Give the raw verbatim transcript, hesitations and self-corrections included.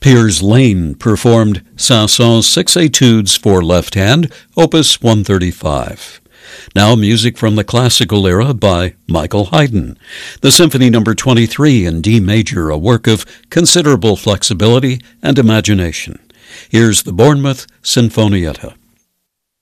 Piers Lane performed Saint-Saëns Six Etudes for Left Hand, Opus one thirty-five. Now music from the classical era by Michael Haydn. The Symphony Number twenty-three in D major, a work of considerable flexibility and imagination. Here's the Bournemouth Sinfonietta.